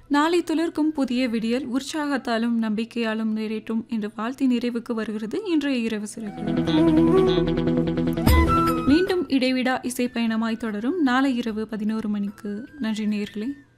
நாளை துளிர்க்கும் புதிய விடியல் உற்சாகத்தாலும் நம்பிக்கையாலும் நிறையட்டும் என்று வாழ்த்தி நிறைவுக்கு வருகிறது இன்றைய இரவு சிறகு. மீண்டும் இடைவிடா இசை பயணமாய் தொடரும் நாளை இரவு 11 மணிக்கு. நன்றி நேயர்களே.